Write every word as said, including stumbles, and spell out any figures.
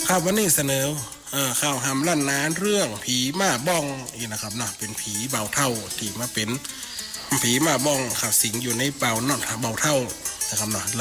ครับวันนี้เสนอเอ่อข่าวหำลั่นนานเรื่องผีมาบ้องอีกนะครับเนาะเป็นผีเบาเท่าที่มาเป็นผีมาบ้องค่ะสิงอยู่ในเบาเนาะเบาเท่านะครับเนาะ